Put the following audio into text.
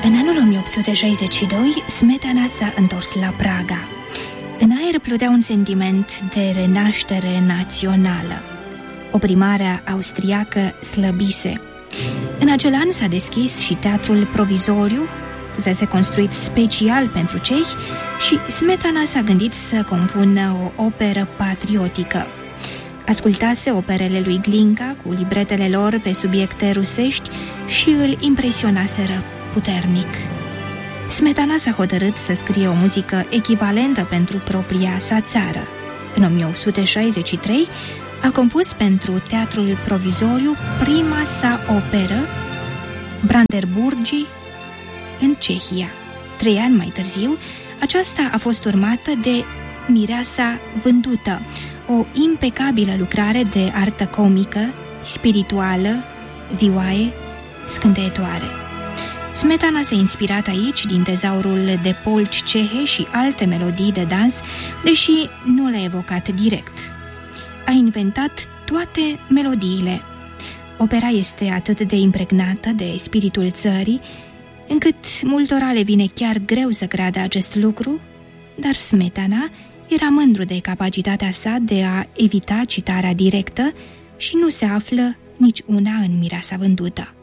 În anul 1862, Smetana s-a întors la Praga. În aer plutea un sentiment de renaștere națională. Oprimarea austriacă slăbise. În acel an s-a deschis și Teatrul Provizoriu, fusese construit special pentru cehi, și Smetana s-a gândit să compună o operă patriotică. Ascultase operele lui Glinka cu libretele lor pe subiecte rusești și îl impresionaseră puternic. Smetana s-a hotărât să scrie o muzică echivalentă pentru propria sa țară. În 1863 a compus pentru Teatrul Provizoriu prima sa operă, Brandenburgii, în Cehia. 3 ani mai târziu, aceasta a fost urmată de Mireasa vândută, o impecabilă lucrare de artă comică, spirituală, vioaie, scânteietoare. Smetana s-a inspirat aici din tezaurul de polci cehe și alte melodii de dans, deși nu le-a evocat direct. A inventat toate melodiile. Opera este atât de impregnată de spiritul țării, încât multora le vine chiar greu să creadă acest lucru, dar Smetana era mândru de capacitatea sa de a evita citarea directă și nu se află nici una în Mireasa vândută.